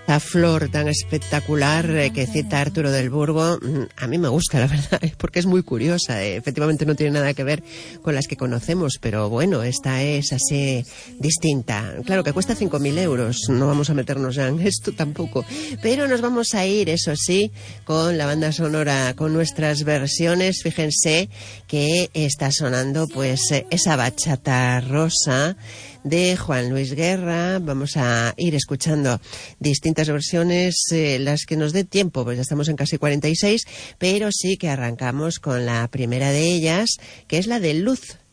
La flor tan espectacular que cita Arturo del Burgo, a mí me gusta, la verdad, porque es muy curiosa. Efectivamente no tiene nada que ver con las que conocemos, pero bueno, esta es así distinta. Claro que cuesta 5.000 euros, no vamos a meternos ya en esto tampoco, pero nos vamos a ir, eso sí, con la banda sonora, con nuestras versiones. Fíjense que está sonando pues esa bachata rosa de Juan Luis Guerra. Vamos a ir escuchando distintas versiones, las que nos dé tiempo, pues ya estamos en casi 46, pero sí que arrancamos con la primera de ellas, que es la de Luz,